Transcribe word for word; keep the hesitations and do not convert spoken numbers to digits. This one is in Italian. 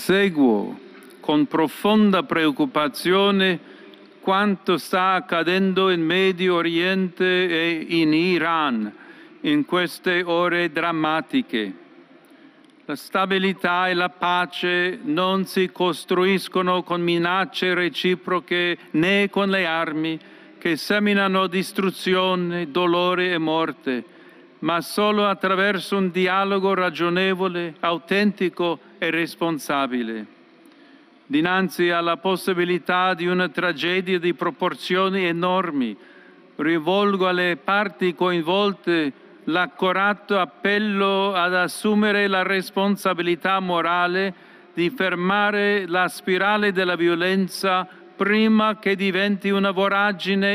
Seguo con profonda preoccupazione quanto sta accadendo in Medio Oriente e in Iran in queste ore drammatiche. La stabilità e la pace non si costruiscono con minacce reciproche né con le armi che seminano distruzione, dolore e morte, ma solo attraverso un dialogo ragionevole, autentico e responsabile. Dinanzi alla possibilità di una tragedia di proporzioni enormi, rivolgo alle parti coinvolte l'accorato appello ad assumere la responsabilità morale di fermare la spirale della violenza prima che diventi una voragine